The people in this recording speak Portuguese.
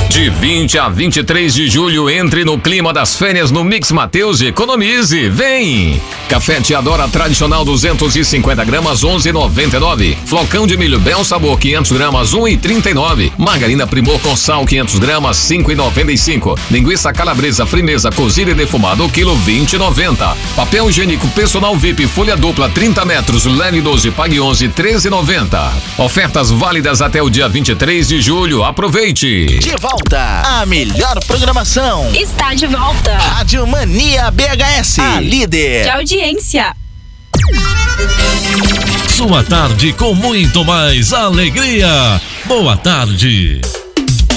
De 20 a 23 de julho, entre no clima das férias no Mix Mateus e economize. Vem! Café Teadora tradicional 250 gramas, 11,99. Flocão de milho Bel Sabor 500 gramas, 1,39. Margarina Primor com sal 500 gramas, 5,95. Linguiça calabresa frimeza cozida e defumada, o quilo 20,90. Papel higiênico personal VIP folha dupla 30 metros, leve 12, pague 11, 13,90. Ofertas válidas até o dia 23 de julho. Aproveite! De volta, a melhor programação está de volta. Rádio Mania BHS, a líder de audiência. Sua tarde com muito mais alegria. Boa tarde.